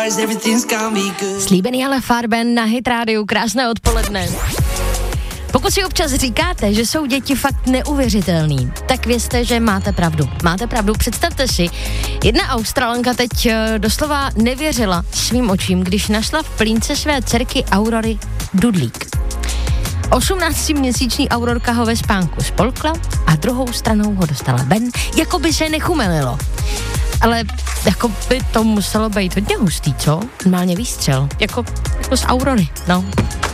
Slíbený ale Farben na Hit Radio, krásné odpoledne. Pokud si občas říkáte, že jsou děti fakt neuvěřitelný, tak vězte, že máte pravdu. Máte pravdu, představte si, jedna Australanka teď doslova nevěřila svým očím, když našla v plínce své dcerky Aurory dudlík. 18měsíční Aurorka ho ve spánku spolkla a druhou stranou ho dostala ven, jako by se nechumelilo. Ale jako by to muselo být hodně hustý, co? Normálně výstřel, jako z Aurory, no.